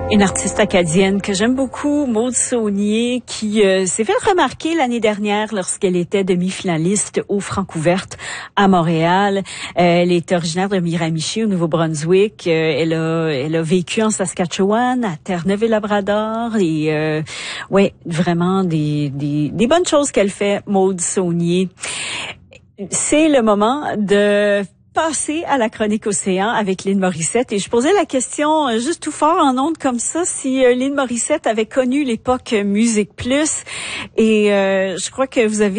Une artiste acadienne que j'aime beaucoup, Maude Saunier, qui s'est fait remarquer l'année dernière lorsqu'elle était demi-finaliste au Francouvertes à Montréal. Elle est originaire de Miramichi, au Nouveau-Brunswick. Elle a vécu en Saskatchewan, à Terre-Neuve-et-Labrador. Et ouais, vraiment des bonnes choses qu'elle fait, Maude Saunier. C'est le moment de passer à la chronique Océan avec Lynn Morissette. Et je posais la question juste tout fort en ondes comme ça, si Lynn Morissette avait connu l'époque Musique Plus. Et je crois que vous avez